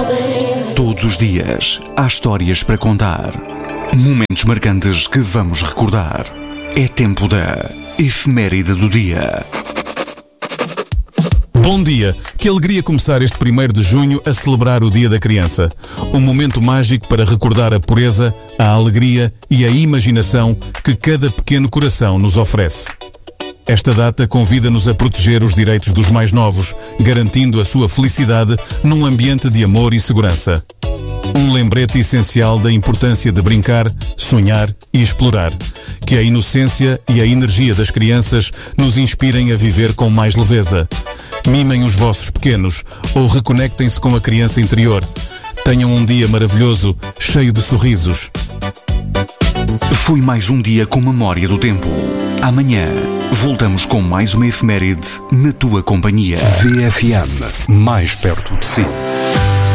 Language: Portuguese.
Todos os dias há histórias para contar, momentos marcantes que vamos recordar. É tempo da efeméride do dia. Bom dia! Que alegria começar este 1º de junho a celebrar o Dia da Criança. Um momento mágico para recordar a pureza, a alegria e a imaginação que cada pequeno coração nos oferece. Esta data convida-nos a proteger os direitos dos mais novos, garantindo a sua felicidade num ambiente de amor e segurança. Um lembrete essencial da importância de brincar, sonhar e explorar. Que a inocência e a energia das crianças nos inspirem a viver com mais leveza. Mimem os vossos pequenos ou reconectem-se com a criança interior. Tenham um dia maravilhoso, cheio de sorrisos. Foi mais um dia com memória do tempo. Amanhã voltamos com mais uma efeméride na tua companhia. VFM, mais perto de si.